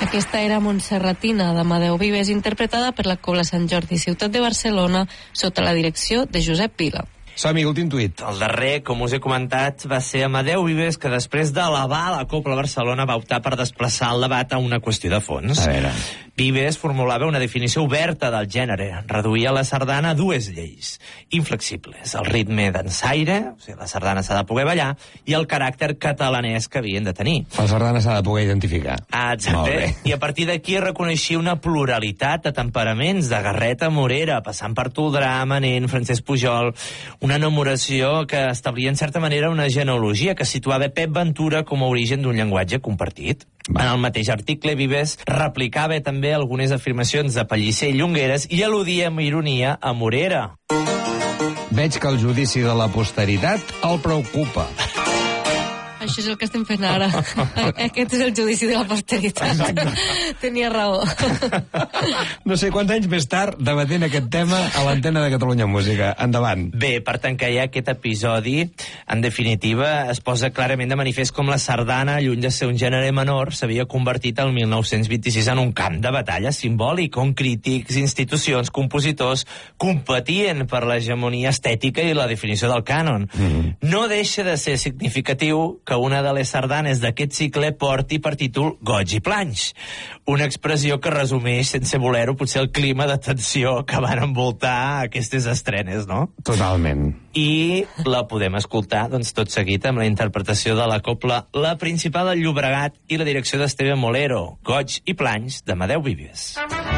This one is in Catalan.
Aquesta era Montserratina, d'Amadeu Vives, interpretada per la Cobla Sant Jordi, ciutat de Barcelona, sota la direcció de Josep Vila. Som-hi, últim tuit. El darrer, com us he comentat, va ser Amadeu Vives, que després d'elevar la Cobla Barcelona va optar per desplaçar el debat a una qüestió de fons. A veure. Vives formulava una definició oberta del gènere. Reduïa la sardana a dues lleis inflexibles: el ritme dansaire, o sigui, la sardana s'ha de poder ballar, i el caràcter catalanès que havien de tenir. La sardana s'ha de poder identificar. Exacte. I a partir d'aquí reconeixia una pluralitat de temperaments, de Garreta a Morera, passant per Toldrà, Manent, Francesc Pujol, una enamoració que establia en certa manera una genealogia que situava Pep Ventura com a origen d'un llenguatge compartit. En el mateix article, Vives replicava també algunes afirmacions de Pellicer i Llongueres i al·ludia amb ironia a Morera. Veig que el judici de la posteritat el preocupa. Això és el que estem fent ara. Aquest és el judici de la posteritat. Tenia raó. No sé quants anys més tard debatent aquest tema a l'antena de Catalunya Música. Endavant. Bé, per tancar ja aquest episodi, en definitiva, es posa clarament de manifest com la sardana, lluny de ser un gènere menor, s'havia convertit el 1926 en un camp de batalla simbòlic on crítics, institucions, compositors competien per l'hegemonia estètica i la definició del cànon. No deixa de ser significatiu que una de les sardanes d'aquest cicle porti per títol Goig i Planys, una expressió que resumeix, sense voler-ho, potser el clima de tensió que van envoltar aquestes estrenes, no? Totalment. I la podem escoltar, doncs, tot seguit amb la interpretació de la cobla La Principal del Llobregat i la direcció d'Esteve Molero, Goig i Planys, d'Amadeu Vives.